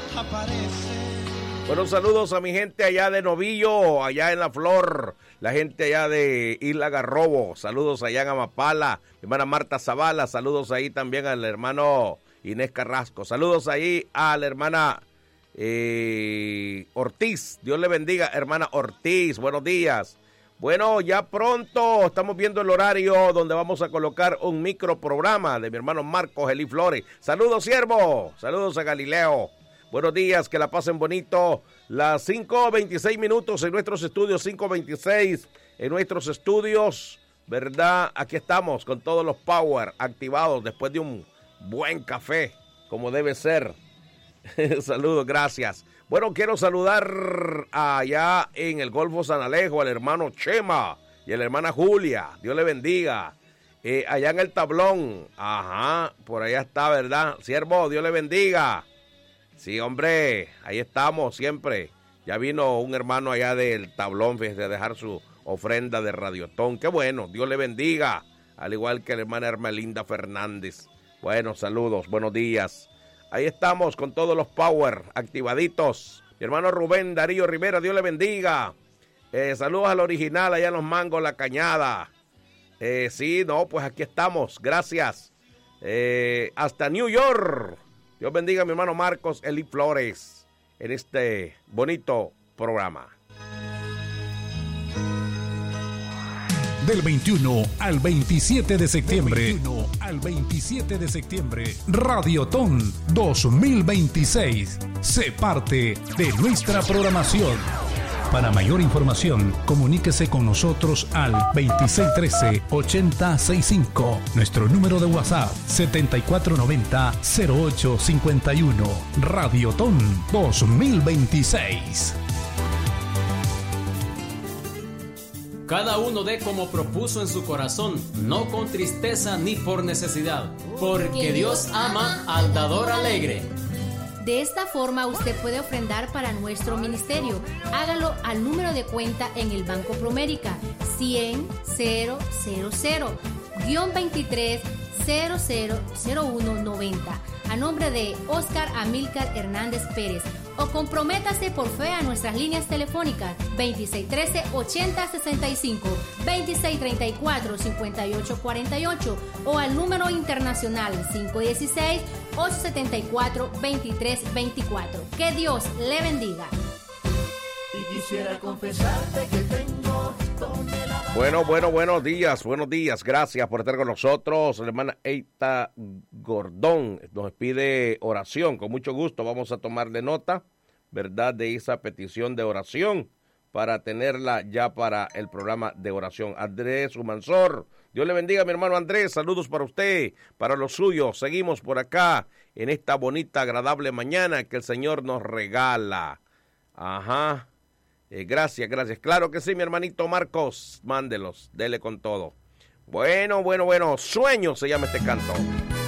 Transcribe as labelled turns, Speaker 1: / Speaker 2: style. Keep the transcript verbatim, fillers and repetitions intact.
Speaker 1: Bueno, saludos a mi gente allá de Novillo, allá en La Flor, la gente allá de Isla Garrobo, saludos allá en Amapala, mi hermana Marta Zavala, saludos ahí también al hermano Inés Carrasco, saludos ahí a la hermana eh, Ortiz, Dios le bendiga, hermana Ortiz, buenos días. Bueno, ya pronto estamos viendo el horario donde vamos a colocar un microprograma de mi hermano Marcos Elí Flores. Saludos, siervo, saludos a Galileo. Buenos días, que la pasen bonito. Las cinco veintiséis minutos en nuestros estudios, cinco veintiséis en nuestros estudios, ¿verdad? Aquí estamos con todos los power activados después de un buen café, como debe ser. Saludos, gracias. Bueno, quiero saludar allá en el Golfo San Alejo al hermano Chema y a la hermana Julia. Dios le bendiga. Eh, allá en el Tablón, ajá, por allá está, ¿verdad? Siervo, Dios le bendiga. Sí, hombre, ahí estamos siempre. Ya vino un hermano allá del Tablón, fíjese, a dejar su ofrenda de Radiotón. Qué bueno, Dios le bendiga. Al igual que la hermana Hermelinda Fernández. Bueno, saludos, buenos días. Ahí estamos con todos los power activaditos. Mi hermano Rubén Darío Rivera, Dios le bendiga. Eh, saludos al original allá en Los Mangos, La Cañada. Eh, sí, no, pues aquí estamos, gracias. Eh, hasta New York. Dios bendiga a mi hermano Marcos Elí Flores en este bonito programa.
Speaker 2: Del veintiuno al veintisiete de septiembre. Del veintiuno al veintisiete de septiembre. Radiotón dos mil veintiséis. Sé parte de nuestra programación. Para mayor información, comuníquese con nosotros al veintiséis trece, ochenta sesenta y cinco. Nuestro número de WhatsApp, setenta y cuatro noventa, cero ocho cincuenta y uno. Radiotón dos mil veintiséis.
Speaker 3: Cada uno dé como propuso en su corazón, no con tristeza ni por necesidad, porque Dios ama al dador alegre.
Speaker 4: De esta forma usted puede ofrendar para nuestro ministerio. Hágalo al número de cuenta en el Banco Promérica cien cero cero cero veintitrés cero cero cero uno noventa a nombre de Oscar Amílcar Hernández Pérez, o comprométase por fe a nuestras líneas telefónicas veintiséis trece, ochenta sesenta y cinco, veintiséis treinta y cuatro, cincuenta y ocho cuarenta y ocho o al número internacional cinco dieciséis, ochocientos setenta y cuatro, veintitrés veinticuatro. Que Dios le bendiga.
Speaker 5: Y quisiera confesarte que tengo toneladas.
Speaker 1: Bueno, bueno, buenos días, buenos días. Gracias por estar con nosotros. La hermana Eita Gordón nos pide oración. Con mucho gusto vamos a tomarle nota, ¿verdad?, de esa petición de oración para tenerla ya para el programa de oración. Andrés Humansor, Dios le bendiga, mi hermano Andrés. Saludos para usted, para los suyos. Seguimos por acá en esta bonita, agradable mañana que el Señor nos regala. Ajá. Eh, gracias, gracias. Claro que sí, mi hermanito Marcos, mándelos, dele con todo. Bueno, bueno, bueno, Sueño se llama este canto.